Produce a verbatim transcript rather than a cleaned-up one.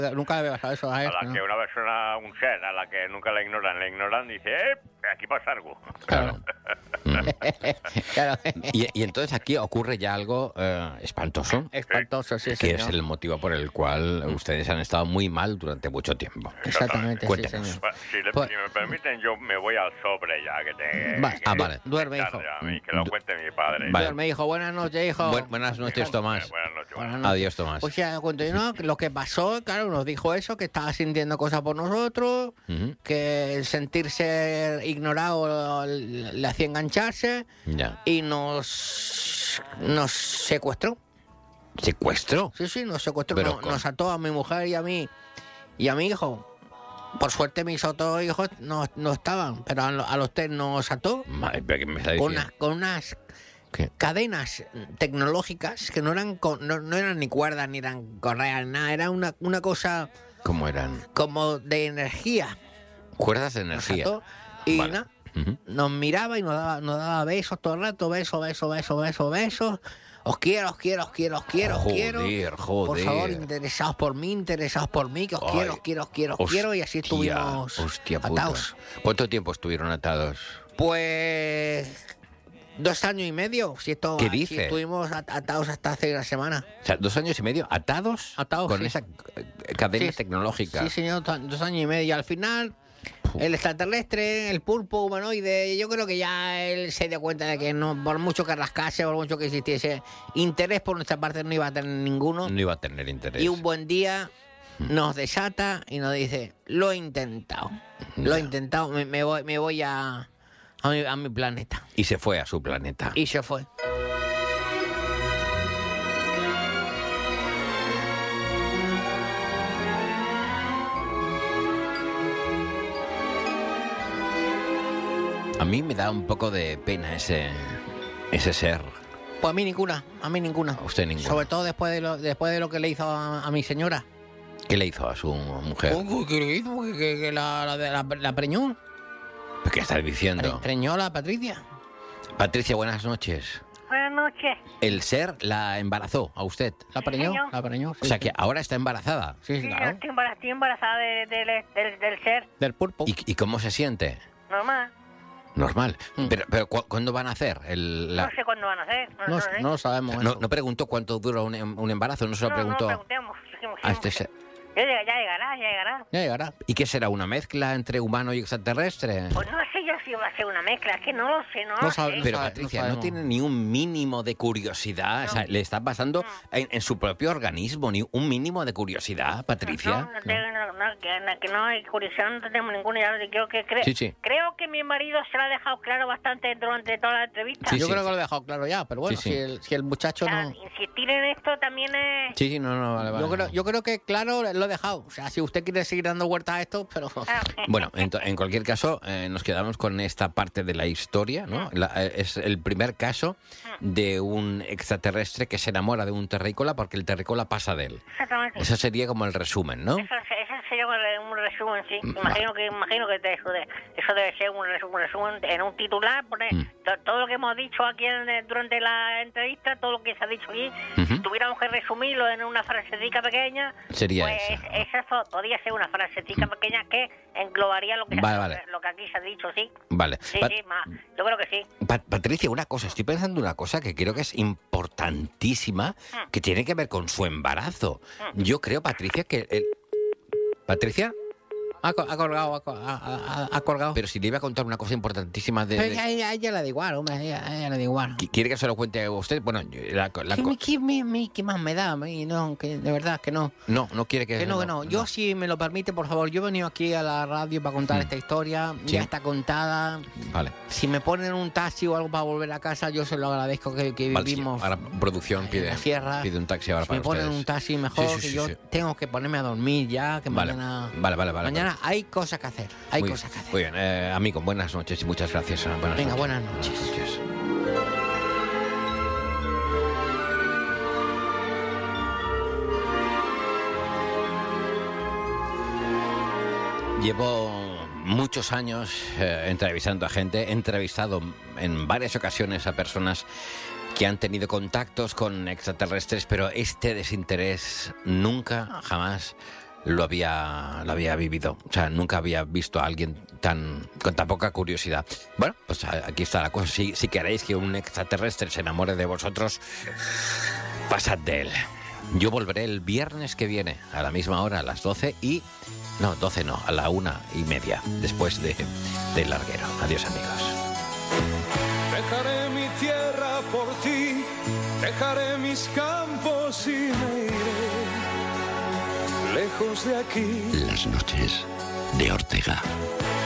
Nunca le había pasado eso a él. A la ¿no? que una persona, un ser, a la que nunca la ignoran, le ignoran, dice, ¡eh! Aquí pasa algo. Claro. Claro. Y, y entonces aquí ocurre ya algo eh, espantoso, Espantoso, sí, que señor. es el motivo por el cual ustedes han estado muy mal durante mucho tiempo. Exactamente, sí, Cuéntenos. señor. Bueno, si, le- Pues- si me permiten, yo me voy al sobre ya, que te... Va- que- ah, vale. Duerme, que hijo. tarde a mí, que lo cuente mi padre. Vale. Me dijo, buenas noches, hijo. Bu- buenas noches, Tomás. Buenas noches. Buenas buenas noches. Adiós, Tomás. Pues ya continuó, que lo que pasó, claro, nos dijo eso, que estaba sintiendo cosas por nosotros, Ujú. que el sentirse ignorado le hacía engancharse Ya. y nos, nos secuestró. ¿Secuestro? Sí, sí, nos secuestró, Pero no- con- nos ató a mi mujer y a mí y a mi hijo. Por suerte mis otros hijos no, no estaban, pero a, lo- a los tres nos ató Madre, ¿pero qué me está con, diciendo? una- con unas ¿Qué? cadenas tecnológicas que no eran con- no, no eran ni cuerdas ni eran correas ni nada, era una, una cosa ¿Cómo eran? como de energía. Cuerdas de Nos energía. ató y Vale. nada, Ujú. nos miraba y nos daba, nos daba besos todo el rato, besos, besos, besos, besos, besos. Os quiero, os quiero, os quiero, os quiero, os quiero. Joder, joder. Por favor, interesados por mí, interesados por mí, que os Ay, quiero, os quiero, os quiero, os quiero. Y así Hostia, estuvimos hostia puta. atados. ¿Cuánto tiempo estuvieron atados? Pues dos años y medio. Si esto, ¿Qué si dice? estuvimos at- atados hasta hace una semana. O sea, dos años y medio atados, Atados, con sí. esa eh, cadena Sí, tecnológica. Sí, señor, ta- dos años y medio. Y al final, el extraterrestre, el pulpo humanoide, yo creo que ya él se dio cuenta de que no, por mucho que rascase, por mucho que existiese interés por nuestra parte, no iba a tener ninguno. No iba a tener interés. Y un buen día nos desata y nos dice, lo he intentado. Lo he Ya. intentado, me, me voy, me voy a, a, mi, a mi planeta. Y se fue a su planeta. Y se fue. A mí me da un poco de pena ese, ese ser. Pues a mí ninguna, a mí ninguna. A usted ninguna. Sobre todo después de lo, después de lo que le hizo a, a mi señora. ¿Qué le hizo a su mujer? Uy, ¿qué le hizo? Que, que- que la, la, la, la preñó. ¿Qué estás diciendo? Pre- Preñó a la Patricia. Patricia, buenas noches. Buenas noches. El ser la embarazó a usted. La preñó, señor. la preñó. O sí, sea sí. que ahora está embarazada. Sí, sí, Sí, yo claro. estoy embarazada, estoy embarazada de- de- del, del ser Del pulpo. ¿Y, y cómo se siente? normal. Normal. Mm. Pero, pero ¿cu- ¿cuándo van a hacer? El, la- No sé cuándo van a hacer. No, No, lo sé. no lo sabemos. No, eso. no preguntó cuánto dura un, em- un embarazo, no se lo No, preguntó No, preguntemos. Dijimos, a este dijimos ser. que- Ya, llega- ya llegará, ya llegará. Ya llegará. ¿Y qué será? ¿Una mezcla entre humano y extraterrestre? Pues no sé yo si va a ser una mezcla, es que no lo sé, no, No lo sabe- sé. no Pero sabe- Patricia, no no, sabemos. tiene ni un mínimo de curiosidad. O sea, le está pasando en, en su propio organismo, ni un mínimo de curiosidad, Patricia. No, no, tengo- no, no, que, no, que no hay curiosidad, no tenemos ninguna. Ya creo que cre- Sí, sí. creo que mi marido se lo ha dejado claro bastante durante toda la entrevista. Sí, Yo sí. creo que lo he dejado claro ya, pero bueno, Sí, sí. Si, el, si el muchacho O sea, no... insistir en esto también es... Sí, sí, no, no, vale, vale. Yo creo, yo creo que claro lo he dejado. O sea, si usted quiere seguir dando vueltas a esto, pero... Ah, Bueno, en, to- en cualquier caso, eh, nos quedamos con esta parte de la historia, ¿no? La- eh, es el primer caso de un extraterrestre que se enamora de un terrícola porque el terrícola pasa de él. exactamente. Eso sería como el resumen, ¿no? Eso, eso sería un re- un resumen, sí. Mm, Imagino que imagino que de eso, de- eso debe ser un resumen, un resumen en un titular, poner Mm. to- todo lo que hemos dicho aquí en el- durante la entrevista, todo lo que se ha dicho aquí, Ujú. si tuviéramos que resumirlo en una frasecita pequeña, Sería pues esa. esa fo- podría ser una frasecita pequeña que englobaría lo que, se- Vale, lo, vale. que lo que aquí se ha dicho, sí. Vale. Sí, Pa- sí, ma- yo creo que sí. Pa- Patricia, una cosa, estoy pensando una cosa que creo que es importantísima, que tiene que ver con su embarazo. Yo creo, Patricia, que el... Patricia, Ha, co- ha colgado, ha, co- ha- ha- ha colgado. pero si le iba a contar una cosa importantísima de... Pero de- a ella, a ella le da igual, hombre, a ella, a ella le da igual. ¿Qui- ¿Quiere que se lo cuente a usted? Bueno, yo- la, la ¿Qué, co- me- qué me- me- qué más me da a mí? No, que de verdad que no. no, no quiere que... Que no, que no. Yo, si me lo permite, por favor, yo he venido aquí a la radio para contar Mm. esta historia. Sí. Ya está contada. Vale. Si me ponen un taxi o algo para volver a casa, yo se lo agradezco que, que Vale, sí. vivimos. Ahora producción en pide, la sierra. pide un taxi ahora Si me para ponen ustedes. un taxi mejor, Sí, sí, que sí, yo sí. tengo que ponerme a dormir ya, que Vale. mañana... Vale, vale, vale. Mañana hay cosas que hacer. Hay muy, cosas que hacer. Muy bien, eh, amigo, buenas noches y muchas gracias. eh, Buenas Venga, noches. buenas noches. noches. Llevo muchos años eh, entrevistando a gente, he entrevistado en varias ocasiones a personas que han tenido contactos con extraterrestres, pero este desinterés nunca, jamás lo había, lo había vivido. O sea, nunca había visto a alguien tan con tan poca curiosidad. Bueno, pues aquí está la cosa. Si, si queréis que un extraterrestre se enamore de vosotros, pasad de él. Yo volveré el viernes que viene, a la misma hora, a las doce y... No, doce no, a la una y media, después de, del larguero. Adiós, amigos. Dejaré mi tierra por ti, dejaré mis campos y me iré lejos de aquí. Las noches de Ortega.